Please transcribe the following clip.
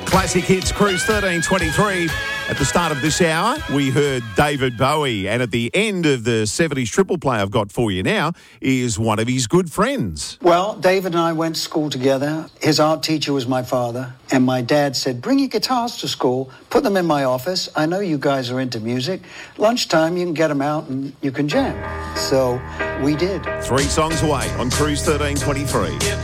Classic Hits Cruise 1323. At the start of this hour, we heard David Bowie, and at the end of the 70s triple play I've got for you now is one of his good friends. Well, David and I went to school together. His art teacher was my father, and my dad said, bring your guitars to school, put them in my office. I know you guys are into music. Lunchtime, you can get them out and you can jam. So we did. 3 songs away on Cruise 1323.